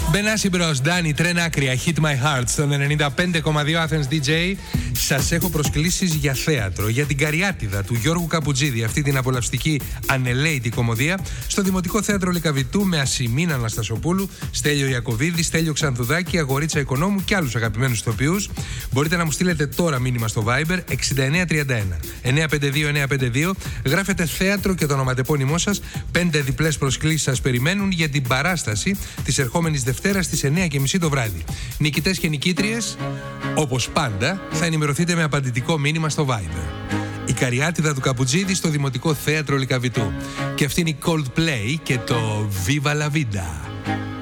Μπενάση μπρος, Ντάνι, τρένα άκρια, Hit My Heart στον 95,2 Athens DJ. Σας έχω προσκλήσεις για θέατρο, για την Καριάτιδα του Γιώργου Καπουτζίδη, αυτή την απολαυστική ανελαίτη κωμωδία, στο Δημοτικό Θέατρο Λυκαβητού με Ασημίνα Αναστασοπούλου, Στέλιο Ιακωβίδη, Στέλιο Ξανθουδάκη, Αγορίτσα Οικονόμου και άλλους αγαπημένους ηθοποιούς. Μπορείτε να μου στείλετε τώρα μήνυμα στο Viber 6931 952 952. Γράφετε θέατρο και το ονοματεπώνυμό σας. 5 διπλές προσκλήσεις σας περιμένουν για την παράσταση της ερχόμενης Δευτέρα στις 9:30 το βράδυ. Νικητές και νικήτριες, όπως πάντα, θα ενημερωθείτε με απαντητικό μήνυμα στο Viber. Η Καριάτιδα του Καπουτζίδη στο Δημοτικό Θέατρο Λυκαβητού. Και αυτή είναι η Coldplay και το Viva la Vida.